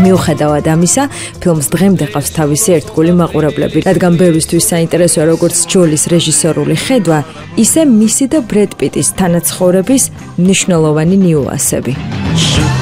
მიუხედავად ამისა, ფილმს დღემდე ყავს თავისი ერთგული მაყურებლები, რადგან ბევრისთვის საინტერესოა როგორც ჯოლის რეჟისორული ხედვა, ისე მისი და ბრედ პიტის თანაცხოვრების მნიშვნელოვანი ნიუანსები.